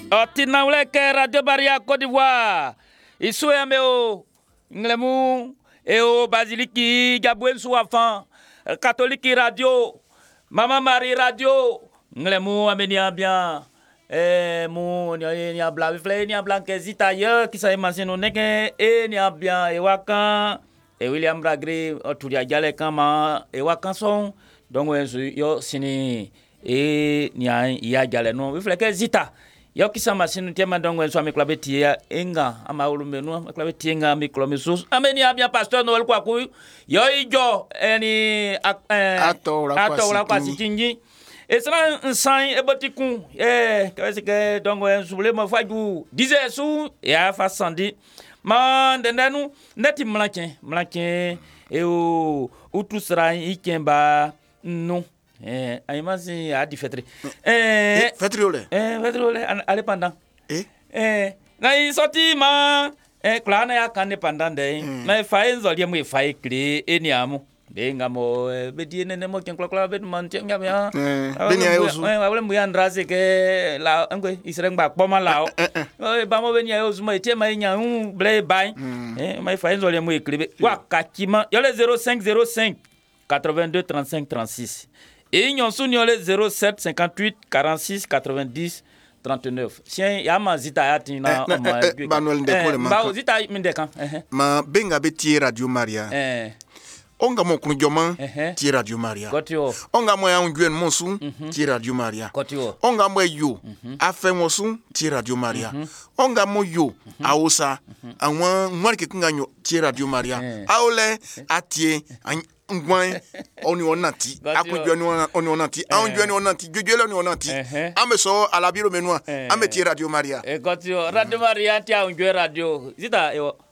Otinawleke Radio Maria Côte d'Ivoire. Isu ameo nglemu eo basiliki gabwen suafan catholique radio Mama Marie radio nglemu amenia bien mu ni abla vle ni abla kezita ye qui sa imagine neke ni bien e wakan e William Bragre oturia jale kama e wakan son donc yo sini e ni ya jale no vle kezita yo kisa masinu tema dongo enso amiklabeti ya enga ama ulumenu amiklabeti enga miklomisus ameni abia pastor Noel kwaku yo ijo eni atola kwa sitinji esra nsan ebotikun kawesi ke dongo enso le mo faju dize su ya fa sandi ma ndendanu neti mlanchen e o utusra ikemba no ayimasi a di fetri fetri ole ale pendant na isoti ma klana ya kan pendant de na fae nzoli mu fae kre eniamu de ngamo be di nene mo ken klokla be man tenga ya beni ayozu wale mu yandra se ke la ngwe isre ngba kpoma lao ba mo beni ayozu ma etie ma nya ble bai ma fae nzoli mu ekre wa kakima yo le 0505 82 35 36 et nous sommes le 07 58 46 90 39. Tiens, ya ma zita ya tina Manuel Ndekole ma zita mindeka ma benga beti Radio Maria onga mo kunjoma ti Radio Maria kotio onga mo ya ngwen monsu ti Radio Maria kotio onga mo yo afen monsu ti Radio Maria onga mo yo aosa awon nwarike kunganyo ti Radio Maria aole atie ngwan oni onati akujwe oni onati anjwe ni onati gugele ni onati ameso alabiro menwa ameti Radio Maria kotio Radio Maria ti anjwe radio zita yo